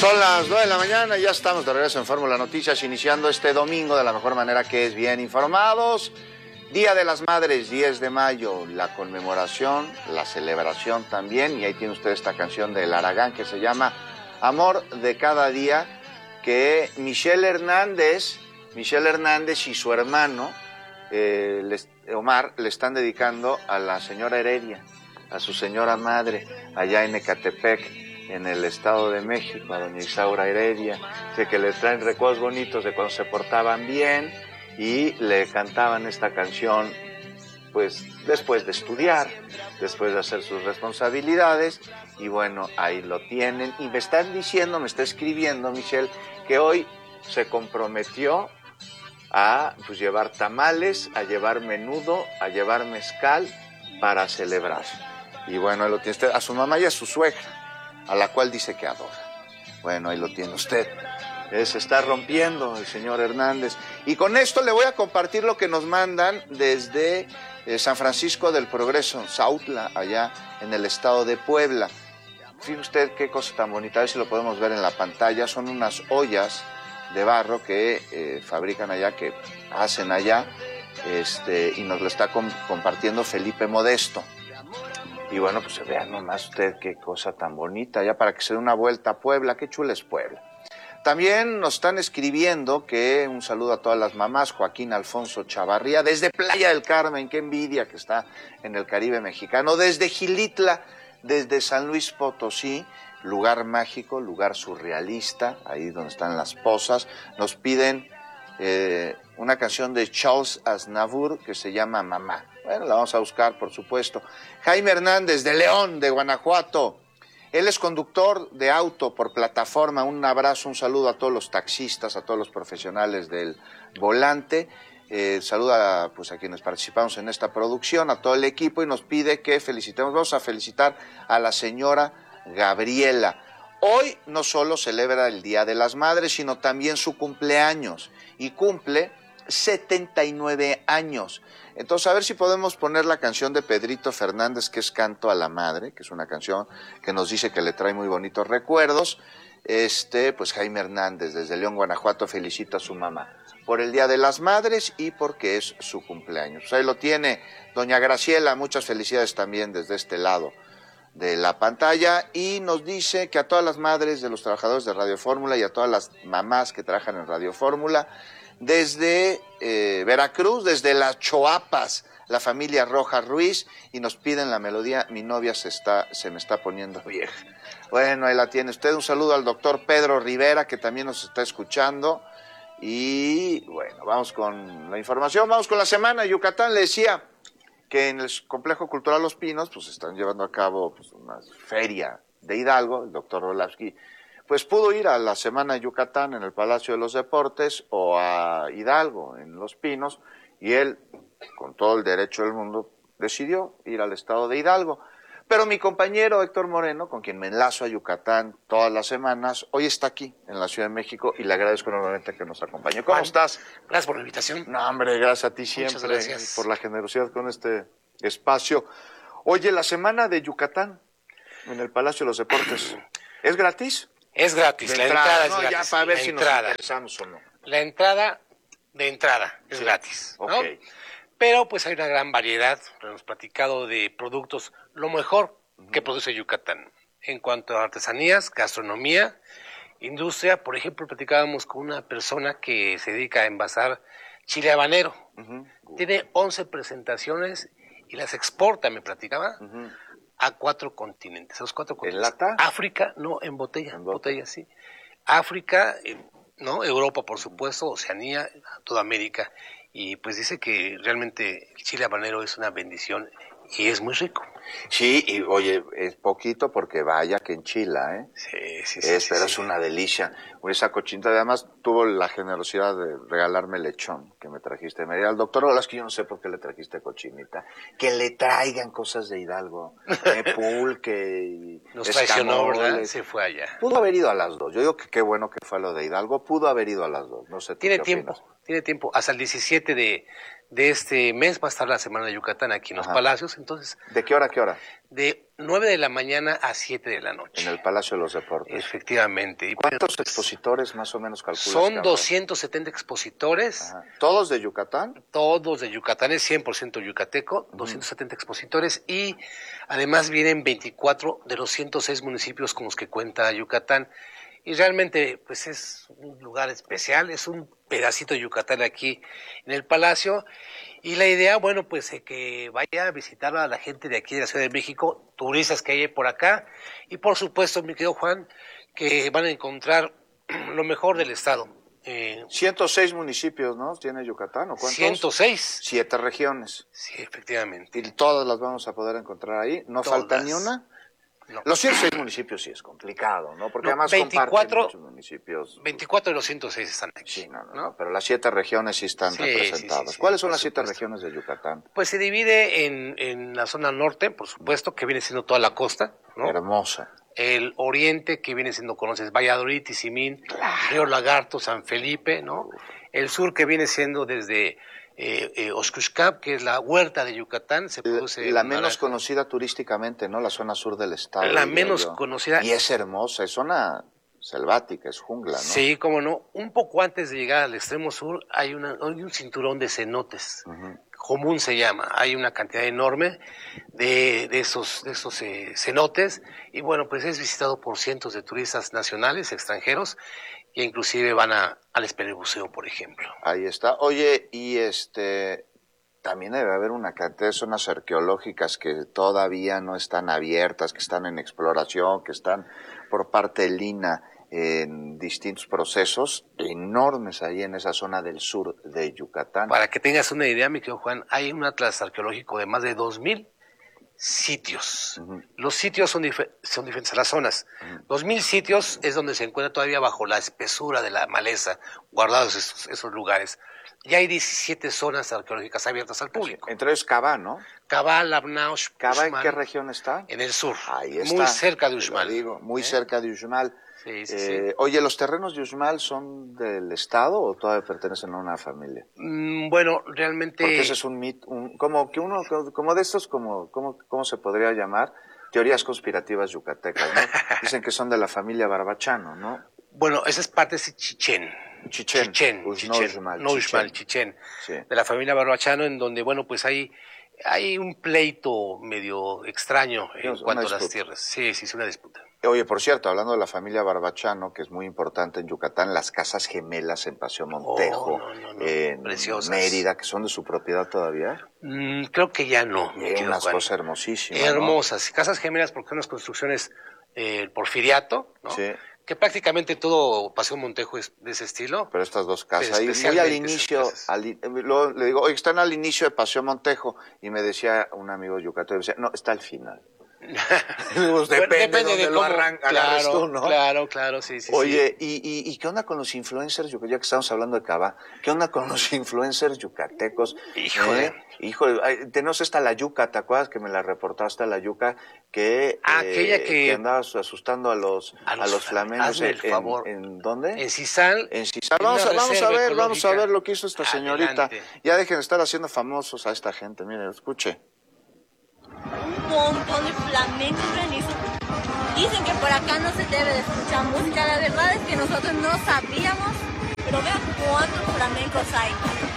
Son las 9 de la mañana y ya estamos de regreso en Fórmula Noticias, iniciando este domingo de la mejor manera, que es bien informados. Día de las Madres, 10 de mayo, la conmemoración, la celebración también, y ahí tiene usted esta canción de El Aragán que se llama Amor de Cada Día, que Michelle Hernández y su hermano Omar le están dedicando a la señora Heredia, a su señora madre, allá en Ecatepec, en el Estado de México, a doña Isaura Heredia. Sé que le traen recuerdos bonitos de cuando se portaban bien y le cantaban esta canción, pues después de estudiar, después de hacer sus responsabilidades, y bueno, ahí lo tienen. Y me está escribiendo Michelle, que hoy se comprometió a llevar tamales, a llevar menudo, a llevar mezcal para celebrar. Y bueno, ahí lo tiene usted, a su mamá y a su suegra, a la cual dice que adora. Bueno, ahí lo tiene usted. Se está rompiendo el señor Hernández. Y con esto le voy a compartir lo que nos mandan desde San Francisco del Progreso, Sautla, allá en el estado de Puebla. Fíjese usted qué cosa tan bonita, a ver si lo podemos ver en la pantalla. Son unas ollas de barro que fabrican allá, que hacen allá, y nos lo está compartiendo Felipe Modesto. Y bueno, pues vean nomás usted qué cosa tan bonita, ya para que se dé una vuelta a Puebla. Qué chula es Puebla. También nos están escribiendo que un saludo a todas las mamás. Joaquín Alfonso Chavarría, desde Playa del Carmen, qué envidia que está en el Caribe mexicano. Desde Gilitla, desde San Luis Potosí, lugar mágico, lugar surrealista, ahí donde están las pozas. Nos piden una canción de Charles Aznavour que se llama Mamá. Bueno, la vamos a buscar, por supuesto. Jaime Hernández, de León, de Guanajuato. Él es conductor de auto por plataforma. Un abrazo, un saludo a todos los taxistas, a todos los profesionales del volante. Saluda a quienes participamos en esta producción, a todo el equipo, y nos pide que felicitemos. Vamos a felicitar a la señora Gabriela. Hoy no solo celebra el Día de las Madres, sino también su cumpleaños, y cumple 79 años. Entonces, a ver si podemos poner la canción de Pedrito Fernández, que es Canto a la Madre, que es una canción que nos dice que le trae muy bonitos recuerdos. Pues Jaime Hernández, desde León, Guanajuato, felicita a su mamá por el Día de las Madres y porque es su cumpleaños. Pues ahí lo tiene doña Graciela, muchas felicidades también desde este lado de la pantalla, y nos dice que a todas las madres de los trabajadores de Radio Fórmula y a todas las mamás que trabajan en Radio Fórmula, desde Veracruz, desde las Choapas, la familia Rojas Ruiz, y nos piden la melodía Mi novia se me está poniendo vieja. Bueno, ahí la tiene usted. Un saludo al doctor Pedro Rivera, que también nos está escuchando. Y bueno, vamos con la información, vamos con la semana. Yucatán, le decía que en el Complejo Cultural Los Pinos pues están llevando a cabo una feria de Hidalgo. El doctor Rolavsky pues pudo ir a la Semana de Yucatán en el Palacio de los Deportes o a Hidalgo en Los Pinos, y él, con todo el derecho del mundo, decidió ir al estado de Hidalgo. Pero mi compañero Héctor Moreno, con quien me enlazo a Yucatán todas las semanas, hoy está aquí en la Ciudad de México y le agradezco enormemente que nos acompañe. ¿Cómo estás? Gracias por la invitación. No, hombre, gracias a ti siempre por la generosidad con este espacio. Oye, la Semana de Yucatán en el Palacio de los Deportes, ¿es gratis? Es gratis, la entrada es gratis. Ya para ver si nos interesamos o no. La entrada de entrada es gratis, ¿no? Ok. Pero pues hay una gran variedad, lo hemos platicado, de productos, lo mejor que produce Yucatán. En cuanto a artesanías, gastronomía, industria, por ejemplo, platicábamos con una persona que se dedica a envasar chile habanero. Tiene 11 presentaciones y las exporta, me platicaba, a 4 continentes. A los 4 continentes. ¿En lata? África, no, en botella. Botella, sí. África, ¿no? Europa, por supuesto, Oceanía, toda América. Y pues dice que realmente el chile habanero es una bendición y es muy rico. Sí, y oye, es poquito porque vaya que enchila, ¿eh? Sí. Pero es una delicia. Esa cochinita, además, tuvo la generosidad de regalarme lechón que me trajiste. Me dijo al doctor, es que yo no sé por qué le trajiste cochinita. Que le traigan cosas de Hidalgo. Pulque y nos traicionó, ¿verdad? Se fue allá. Pudo haber ido a las dos. Yo digo que qué bueno que fue a lo de Hidalgo. Pudo haber ido a las dos. No sé. Tiene tiempo. Hasta el 17 de este mes va a estar la Semana de Yucatán aquí en los Palacios. Entonces, ¿de qué hora a qué hora? De 9 de la mañana a 7 de la noche. En el Palacio de los Deportes. Efectivamente. Y ¿Cuántos expositores más o menos calculas? Son 270 expositores. Ajá. ¿Todos de Yucatán? Todos de Yucatán, es 100% yucateco, 270 expositores, y además vienen 24 de los 106 municipios con los que cuenta Yucatán. Y realmente, pues es un lugar especial, es un pedacito de Yucatán aquí en el Palacio. Y la idea, bueno, pues que vaya a visitar a la gente de aquí de la Ciudad de México, turistas que hay por acá. Y por supuesto, mi querido Juan, que van a encontrar lo mejor del estado. 106 municipios, ¿no? ¿Tiene Yucatán o cuántos? 106. 7 regiones. Sí, efectivamente. Y todas las vamos a poder encontrar ahí. ¿No Todas. falta ni una? No. Los 106 municipios sí es complicado, ¿no? Porque No, además 24 comparten muchos municipios. 24 de los 106 están aquí. Sí, no, pero las 7 regiones sí están Sí, representadas. sí, ¿Cuáles son por las 7 supuesto. regiones de Yucatán? Pues se divide en la zona norte, por supuesto, que viene siendo toda la costa, ¿no? Hermosa. El oriente, que viene siendo, conoces, Valladolid, Tizimín, Río Lagarto, San Felipe, ¿no? El sur, que viene siendo desde Oxcuscap, que es la huerta de Yucatán, se produce La menos naranja. conocida turísticamente, ¿no? La zona sur del estado. La diría menos yo. conocida. Y es hermosa, es zona selvática, es jungla, ¿no? Sí, cómo no. Un poco antes de llegar al extremo sur hay un cinturón de cenotes. Común se llama. Hay una cantidad enorme de esos cenotes, y bueno, pues es visitado por cientos de turistas nacionales, extranjeros, que inclusive van al Esperebuseo, por ejemplo. Ahí está. Oye, y también debe haber una cantidad de zonas arqueológicas que todavía no están abiertas, que están en exploración, que están por parte del INAH en distintos procesos enormes ahí en esa zona del sur de Yucatán. Para que tengas una idea, mi querido Juan, hay un atlas arqueológico de más de 2000 sitios. Los sitios son diferentes a las zonas. 2000 sitios es donde se encuentra todavía bajo la espesura de la maleza, guardados esos lugares. Y hay 17 zonas arqueológicas abiertas al público. Entre ellos Cabá, ¿no? Cabá, Labnao, ¿Cabá en Uxmal, qué región está? en el sur. Ahí está. Muy cerca de Te lo Uxmal. digo, muy cerca de Uxmal. Sí, sí, sí. Oye, ¿los terrenos de Uxmal son del Estado o todavía pertenecen a una familia? Bueno, realmente... Porque ese es un mito, como que uno, como de estos, ¿cómo se podría llamar? Teorías conspirativas yucatecas, ¿no? Dicen que son de la familia Barbachano, ¿no? Bueno, esa es parte de Chichén. Chichén. No Uxmal, Chichén. Sí. De la familia Barbachano, en donde, bueno, pues hay un pleito medio extraño en cuanto a las tierras. Sí, es una disputa. Oye, por cierto, hablando de la familia Barbachano, que es muy importante en Yucatán, las casas gemelas en Paseo Montejo, en preciosas. Mérida, que son de su propiedad todavía. Creo que ya no. Unas cosas hermosísimas. Hermosas. ¿No? Casas gemelas, porque son unas construcciones porfiriato, ¿no? Sí. Que prácticamente todo Paseo Montejo es de ese estilo. Pero estas dos casas, ahí muy al inicio, le digo, oye, están al inicio de Paseo Montejo, y me decía un amigo yucateco, decía, no, está al final. Pues depende de cómo agarres tú, ¿no? Claro, sí. Oye, ¿y qué onda con los influencers, ya que estamos hablando de Cabá? ¿Qué onda con los influencers yucatecos? Híjole, tenemos la Yuca, ¿te acuerdas que me la reportaste a la Yuca? Aquella que andaba asustando a los flamencos. Hazme el favor. ¿En dónde? En Cisal. En Cisal. Vamos a ver lo que hizo esta señorita. Adelante. Ya dejen de estar haciendo famosos a esta gente. Miren, escuche. Un montón de flamencos granizos. Dicen que por acá no se debe de escuchar música. La verdad es que nosotros no sabíamos, pero vean cuántos flamencos hay.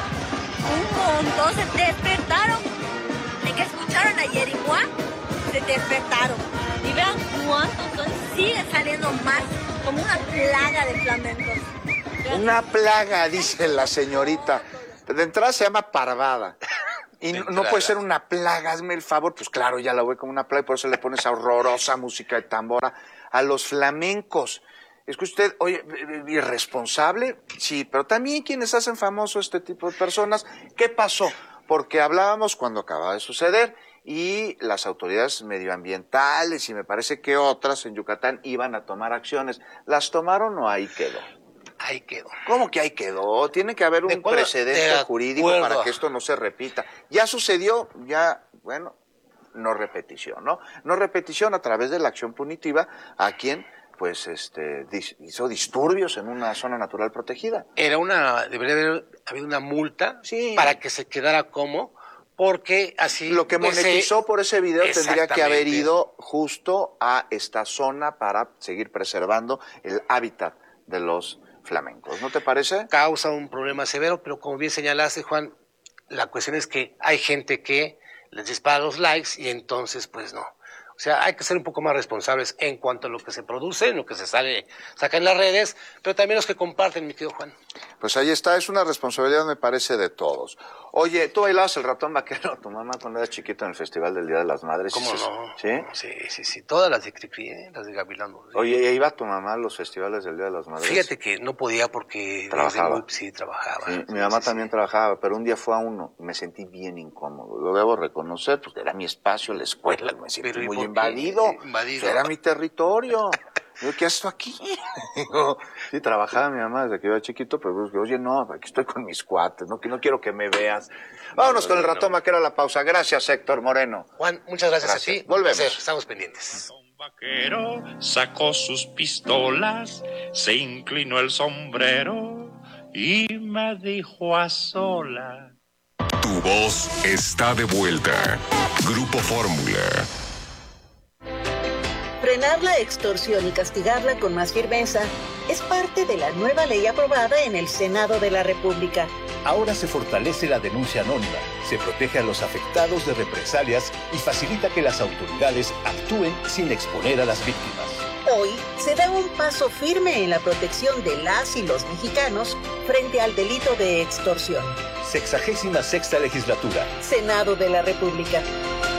Un montón se despertaron. ¿De que escucharon ayer igual? Se despertaron. Y vean cuántos son. Siguen saliendo más, como una plaga de flamencos. Vean. Una plaga, dice la señorita. De entrada se llama parvada. Y no puede ser una plaga, hazme el favor. Pues claro, ya la voy como una plaga, y por eso le pones esa horrorosa música de tambora a los flamencos. Es que usted, oye, irresponsable, sí, pero también quienes hacen famoso este tipo de personas. ¿Qué pasó? Porque hablábamos cuando acababa de suceder, y las autoridades medioambientales y me parece que otras en Yucatán iban a tomar acciones. ¿Las tomaron o ahí quedó? Ahí quedó. ¿Cómo que ahí quedó? Tiene que haber un precedente jurídico para que esto no se repita. Ya sucedió, bueno, no repetición, ¿no? No repetición a través de la acción punitiva a quien, pues, hizo disturbios en una zona natural protegida. Debería haber habido una multa Sí. para que se quedara como porque así... Lo que monetizó por ese video tendría que haber ido justo a esta zona para seguir preservando el hábitat de los flamencos, ¿no te parece? Causa un problema severo, pero como bien señalaste, Juan, la cuestión es que hay gente que les dispara los likes y entonces pues no. O sea, hay que ser un poco más responsables en cuanto a lo que se produce, en lo que se saca en las redes, pero también los que comparten, mi querido Juan. Pues ahí está, es una responsabilidad, me parece, de todos. Oye, ¿tú bailabas el ratón vaquero tu mamá cuando eras chiquito en el Festival del Día de las Madres? ¿Cómo no? ¿Sí? Sí, todas las de Cricri, las de Gavilán. Sí. Oye, ¿iba tu mamá a los festivales del Día de las Madres? Fíjate que no podía porque... Trabajaba. Sí, trabajaba. Sí, mi mamá también trabajaba, pero un día fue a uno y me sentí bien incómodo. Lo debo reconocer, porque era mi espacio, la escuela, me sentí muy invadido. Era mi territorio. Digo, ¿qué haces tú aquí? Digo, sí, trabajaba mi mamá desde que yo era chiquito, pero digo, oye, no, aquí estoy con mis cuates, no quiero que me veas. Vámonos con el ratón vaquero a la pausa. Gracias, Héctor Moreno. Juan, muchas gracias a ti. Volvemos. Estamos pendientes. El vaquero sacó sus pistolas, se inclinó el sombrero y me dijo a sola: Tu voz está de vuelta. Grupo Fórmula. Frenar la extorsión y castigarla con más firmeza es parte de la nueva ley aprobada en el Senado de la República. Ahora se fortalece la denuncia anónima, se protege a los afectados de represalias y facilita que las autoridades actúen sin exponer a las víctimas. Hoy se da un paso firme en la protección de las y los mexicanos frente al delito de extorsión. 66ª legislatura. Senado de la República.